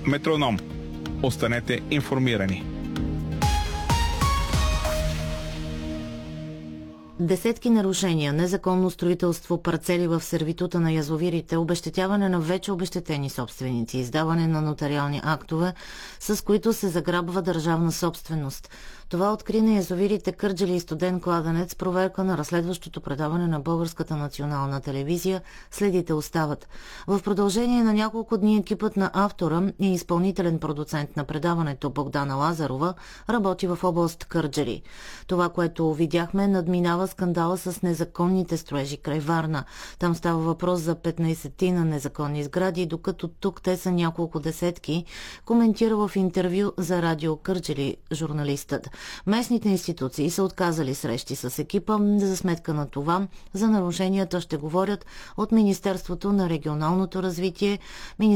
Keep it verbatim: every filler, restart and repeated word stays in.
Метроном. Останете информирани. Десетки нарушения, незаконно строителство, парцели в сервитута на язовирите, обезщетяване на вече обезщетени собственици, издаване на нотариални актове, с които се заграбва държавна собственост. Това откри на язовирите Кърджали и Студен кладенец проверка на разследващото предаване на Българската национална телевизия "Следите остават". В продължение на няколко дни екипът на автора и изпълнителен продуцент на предаването Богдана Лазарова работи в област Кърджали. Това, което видяхме, надминава скандала с незаконните строежи край Варна. Там става въпрос за петнайсетина незаконни сгради, докато тук те са няколко десетки, коментира в интервю за Радио Кърджали журналистът. Местните институции са отказали срещи с екипа. За сметка на това, за нарушенията ще говорят от Министерството на регионалното развитие,